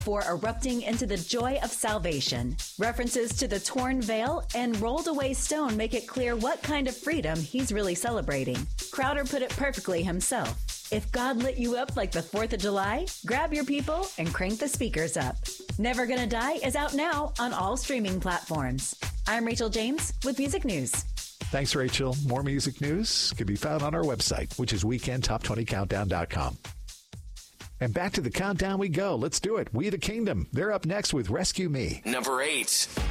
for erupting into the joy of salvation. References to the torn veil and rolled away stone make it clear what kind of freedom he's really celebrating. Crowder put it perfectly himself. If God lit you up like the 4th of July, grab your people and crank the speakers up. Never Gonna Die is out now on all streaming platforms. I'm Rachel James with Music News. Thanks, Rachel. More music news can be found on our website, which is weekendtop20countdown.com. And back to the countdown we go. Let's do it. We the Kingdom. They're up next with Rescue Me. Number 8.